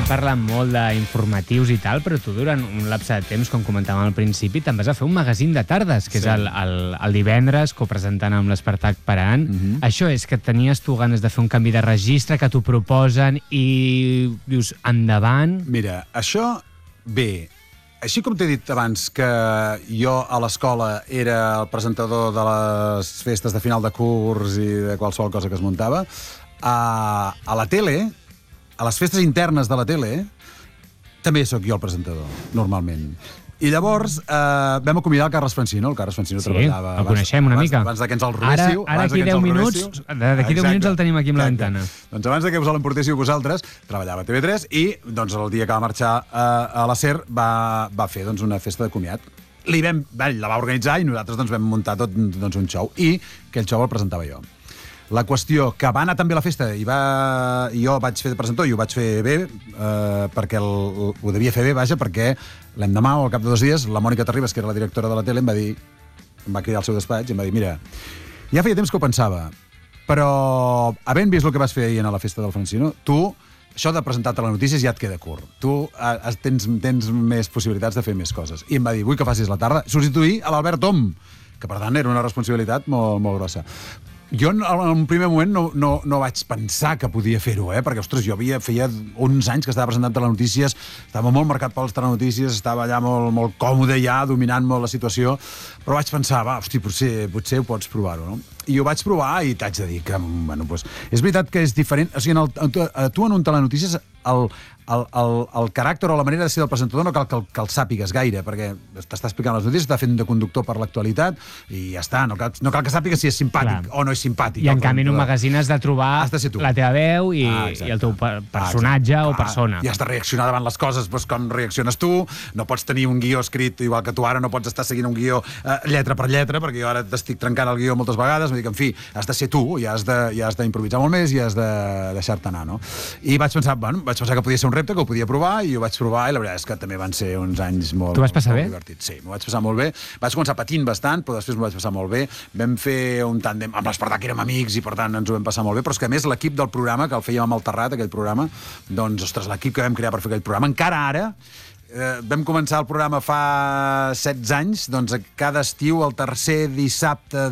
parlen molt d'informatius i tal, però tu durant un lapse de temps, com comentàvem al principi, te'n vas a fer un magazín de tardes, que és el divendres, copresentant amb l'Espartac Parant. Això és que tenies tu ganes de fer un canvi de registre, que t'ho proposen i dius, endavant... Mira, això, bé, així com t'he dit abans que jo a l'escola era el presentador de les festes de final de curs i de qualsevol cosa que es muntava, a la tele, a les festes internes de la tele, també sóc jo el presentador, normalment. I llavors vam acomiadar el Carles Francino. El Carles Francino treballava... Sí, el coneixem una mica. Abans que ens el robéssiu. Ara d'aquí 10 minuts, el tenim aquí amb la ventana. Doncs abans que us l'emportéssiu vosaltres, treballava a TV3 i doncs, el dia que va marxar a la SER va fer doncs, una festa de comiat. La va organitzar i nosaltres doncs, vam muntar tot doncs, un show. I aquell show el presentava jo. La qüestió que va anar també a la festa i jo vaig fer de presentador i ho vaig fer bé, perquè ho devia fer bé, vaja, perquè l'endemà o al cap de 2 dies la Mònica Terribas, que era la directora de la tele, em va cridar al seu despatx i em va dir, mira, ja feia temps que ho pensava, però havent vist el que vas fer ahir a la festa del Francino, tu, això de presentar telenotícies ja et queda curt. Tu tens més possibilitats de fer més coses. I em va dir, vull que facis la tarda, substituir a l'Albert Om, que per tant era una responsabilitat molt, molt grossa. Jo en un primer moment no vaig pensar que podia fer-ho, perquè, ostres, jo feia uns anys que estava presentant telenotícies, estava molt marcat per les telenotícies, estava allà molt còmode ja, dominant molt la situació, però vaig pensar, potser ho pots provar-ho, no? I ho vaig provar i t'haig de dir que, bueno, doncs, és veritat que és diferent. O sigui, tu en un telenotícies, el caràcter o la manera de ser del presentador no cal que el sàpigues gaire, perquè t'està explicant les notícies, està fent de conductor per l'actualitat i ja està, no cal que sàpigues si és simpàtic o no és simpàtic. I en canvi en un magazín has de trobar la teva veu i el teu personatge o persona. I has de reaccionar davant les coses com reacciones tu, no pots tenir un guió escrit igual que tu ara, no pots estar seguint un guió lletra per lletra, perquè jo ara t'estic trencant el guió moltes vegades, vull dir que, en fi, has de ser tu i has d'improvisar molt més i has de deixar-te anar, no? I vaig pensar que podia ser un repte, que ho podia provar, i ho vaig provar, i la veritat és que també van ser uns anys molt divertits. Tu vas passar bé? Sí, m'ho vaig passar molt bé. Vaig començar patint bastant, però després m'ho vaig passar molt bé. Vam fer un tàndem, amb l'Espartac érem amics i per tant ens ho vam passar molt bé, però és que a més l'equip del programa, que el fèiem amb el Terrat, aquell programa, doncs, ostres, l'equip que vam crear per fer aquell programa, encara ara, vam començar el programa fa 16 anys, doncs cada estiu, el tercer dissabte